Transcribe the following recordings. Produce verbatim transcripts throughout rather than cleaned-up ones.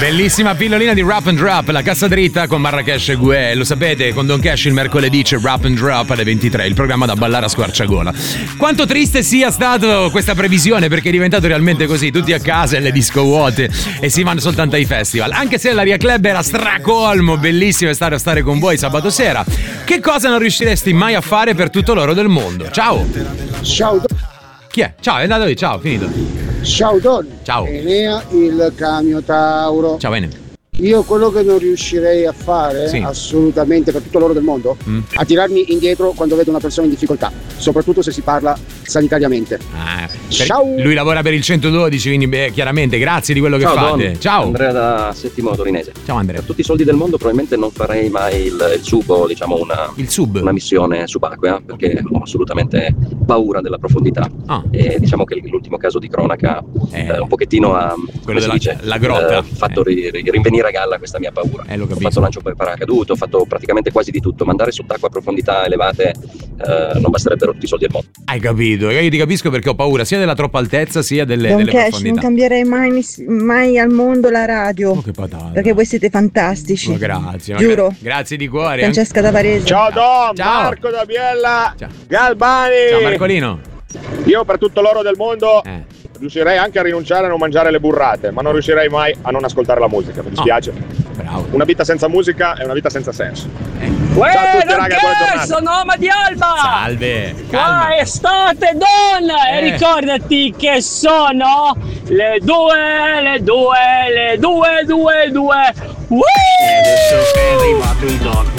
Bellissima pillolina di Rap and Drop, la cassa dritta con Marrakesh e Guè. Lo sapete, con Don Cash il mercoledì c'è Rap and Drop alle ventitré, il programma da ballare a squarciagola. Quanto triste sia stato questa previsione, perché è diventato realmente così, tutti a casa e le disco vuote e si vanno soltanto ai festival. Anche se l'Aria Club era stracolmo, bellissimo stare a stare con voi sabato sera. Che cosa non riusciresti mai a fare per tutto l'oro del mondo? Ciao. Ciao. Chi è? Ciao, è andato lì, ciao, finito. Ciao Don. Ciao. Enea il Camiotauro. Ciao Ene. Io quello che non riuscirei a fare, sì, assolutamente per tutto l'oro del mondo, mm. a tirarmi indietro quando vedo una persona in difficoltà, soprattutto se si parla sanitariamente. Ah, ciao. Lui lavora per il centododici, quindi beh, chiaramente grazie di quello che ciao, fate. Don. Ciao. Andrea da Settimo Torinese. Ciao Andrea. Per tutti i soldi del mondo probabilmente non farei mai il, il sub o diciamo una, il sub. una missione subacquea, perché ho assolutamente paura della profondità. Ah. E diciamo che l'ultimo caso di cronaca eh. Eh, un pochettino ha quello della dice, la grotta. Eh, fatto eh. ri, rinvenire a galla questa mia paura. Eh, ho fatto lancio per paracaduto, ho fatto praticamente quasi di tutto. Mandare sott'acqua a profondità elevate eh, non basterebbero tutti i soldi del mondo. Hai capito? Io ti capisco perché ho paura sia della troppa altezza sia delle, Don delle Cash, profondità. Non cambierei mai, mai al mondo la radio. Oh, che patata. Perché voi siete fantastici. Oh, grazie. Giuro. Grazie di cuore. Francesca da Varese. Ciao Don, ciao. Marco da Biella. Ciao. Galbani. Ciao Marcolino. Io per tutto l'oro del mondo eh. riuscirei anche a rinunciare a non mangiare le burrate, ma non riuscirei mai a non ascoltare la musica, mi dispiace. Oh, bravo. Una vita senza musica è una vita senza senso. Eh. Uè, ciao a tutti, raga, buona giornata. Sono Oma di Alba. Salve. Calma. Qua è estate, donna. Eh. E ricordati che sono le due, le due, le due, due, due. Uh! E adesso è arrivato il doc.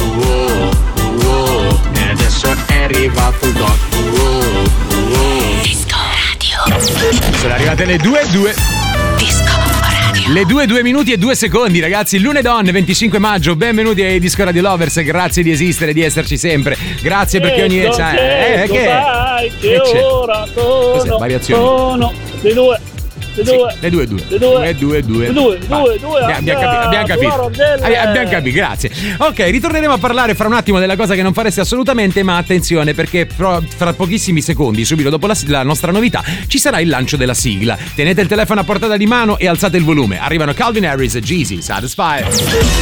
Uh, uh, e adesso è arrivato il doc. Uh, uh. Disco Radio. Sono arrivate le due e due. Disco Radio. Le due, due minuti e due secondi, ragazzi. Lunedon, venticinque maggio. Benvenuti ai Disco Radio Lovers. Grazie di esistere, di esserci sempre. Grazie perché ogni eh, eh, eh, che sai che eh, ora sono, variazioni. Sono le due. Le due, sì, le due, due, le due, due, due, le due, due, due, abbiamo capito, abbiamo capito, abbiamo capito, grazie. Ok, ritorneremo a parlare fra un attimo della cosa che non fareste assolutamente, ma attenzione perché fra, fra pochissimi secondi, subito dopo la, la nostra novità, ci sarà il lancio della sigla. Tenete il telefono a portata di mano e alzate il volume. Arrivano Calvin Harris e Jeezy, Satisfied.